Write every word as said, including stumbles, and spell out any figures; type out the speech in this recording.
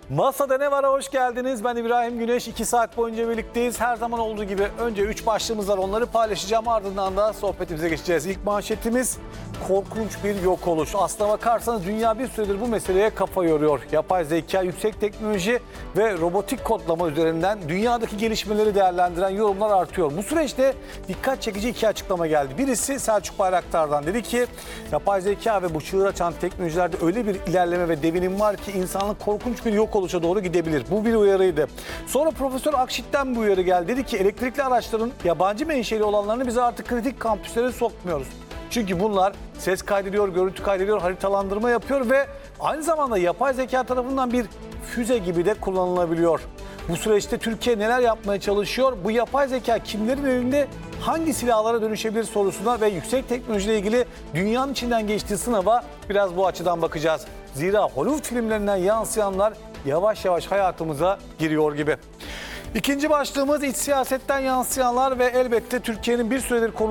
Masada ne var'a hoş geldiniz. Ben İbrahim Güneş. iki saat boyunca birlikteyiz. Her zaman olduğu gibi önce üç başlığımız var. Onları paylaşacağım. Ardından da sohbetimize geçeceğiz. İlk manşetimiz korkunç bir yok oluş. Aslına bakarsanız dünya bir süredir bu meseleye kafa yoruyor. Yapay zeka, yüksek teknoloji ve robotik kodlama üzerinden dünyadaki gelişmeleri değerlendiren yorumlar artıyor. Bu süreçte dikkat çekici iki açıklama geldi. Birisi Selçuk Bayraktar'dan, dedi ki yapay zeka ve bu çığır açan teknolojilerde öyle bir ilerleme ve devinim var ki insanlık korkunç bir yok oluşa doğru gidebilir. Bu bir uyarıydı. Sonra Profesör Akşit'ten bu uyarı geldi. Dedi ki elektrikli araçların yabancı menşeli olanlarını biz artık kritik kampüslere sokmuyoruz. Çünkü bunlar ses kaydediyor, görüntü kaydediyor, haritalandırma yapıyor ve aynı zamanda yapay zeka tarafından bir füze gibi de kullanılabiliyor. Bu süreçte Türkiye neler yapmaya çalışıyor? Bu yapay zeka kimlerin elinde hangi silahlara dönüşebilir sorusuna ve yüksek teknolojiyle ilgili dünyanın içinden geçtiği sınava biraz bu açıdan bakacağız. Zira Hollywood filmlerinden yansıyanlar yavaş yavaş hayatımıza giriyor gibi. İkinci başlığımız iç siyasetten yansıyanlar ve elbette Türkiye'nin bir süredir konu